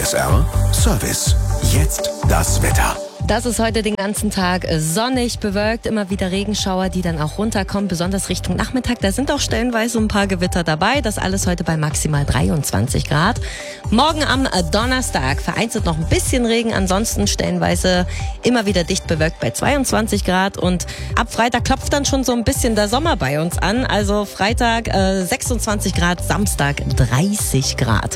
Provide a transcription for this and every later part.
PSR Service. Jetzt das Wetter. Das ist heute den ganzen Tag sonnig, bewölkt, immer wieder Regenschauer, die dann auch runterkommen, besonders Richtung Nachmittag. Da sind auch stellenweise ein paar Gewitter dabei. Das alles heute bei maximal 23 Grad. Morgen am Donnerstag vereinzelt noch ein bisschen Regen, ansonsten stellenweise immer wieder dicht bewölkt bei 22 Grad. Und ab Freitag klopft dann schon so ein bisschen der Sommer bei uns an. Also Freitag 26 Grad, Samstag 30 Grad.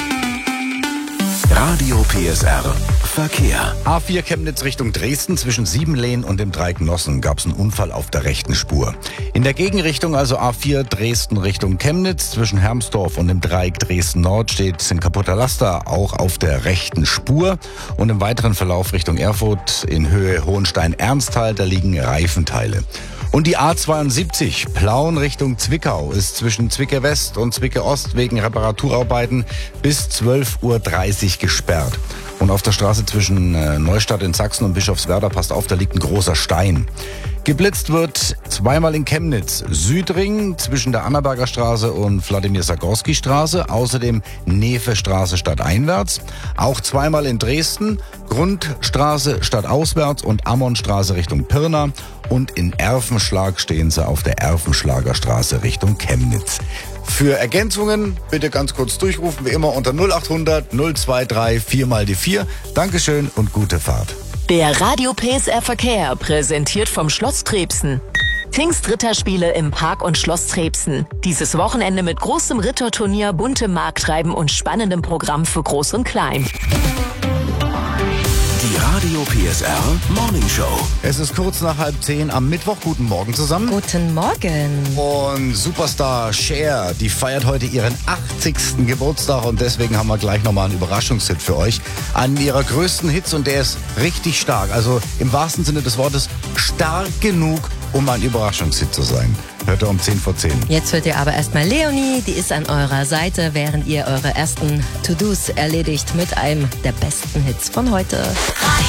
Radio PSR Verkehr. A4 Chemnitz Richtung Dresden zwischen Siebenlehn und dem Dreieck Nossen gab es einen Unfall auf der rechten Spur. In der Gegenrichtung, also A4 Dresden Richtung Chemnitz zwischen Hermsdorf und dem Dreieck Dresden Nord steht ein kaputter Laster auch auf der rechten Spur. Und im weiteren Verlauf Richtung Erfurt in Höhe Hohenstein-Ernsthal, da liegen Reifenteile. Und die A72 Plauen Richtung Zwickau ist zwischen Zwickau West und Zwickau Ost wegen Reparaturarbeiten bis 12:30 Uhr gesperrt. Und auf der Straße zwischen Neustadt in Sachsen und Bischofswerda, passt auf, da liegt ein großer Stein. Geblitzt wird zweimal in Chemnitz, Südring zwischen der Annaberger Straße und Wladimir-Sagorski-Straße, außerdem Nefe-Straße stadteinwärts, auch zweimal in Dresden, Grundstraße stadtauswärts und Ammonstraße Richtung Pirna und in Erfenschlag stehen sie auf der Erfenschlager Straße Richtung Chemnitz. Für Ergänzungen bitte ganz kurz durchrufen, wie immer unter 0800 023 4 mal die 4. Dankeschön und gute Fahrt. Der Radio PSR Verkehr, präsentiert vom Schloss Trebsen. Pfingstritterspiele im Park und Schloss Trebsen. Dieses Wochenende mit großem Ritterturnier, buntem Markttreiben und spannendem Programm für Groß und Klein. Die Radio PSR Morning Show. Es ist kurz nach 9:30 am Mittwoch. Guten Morgen zusammen. Guten Morgen. Und Superstar Cher, die feiert heute ihren 80. Geburtstag und deswegen haben wir gleich nochmal einen Überraschungshit für euch. Einen ihrer größten Hits und der ist richtig stark. Also im wahrsten Sinne des Wortes stark genug, um ein Überraschungshit zu sein. Hört ihr um 10:10. Jetzt hört ihr aber erstmal Leonie, die ist an eurer Seite, während ihr eure ersten To-Dos erledigt mit einem der besten Hits von heute.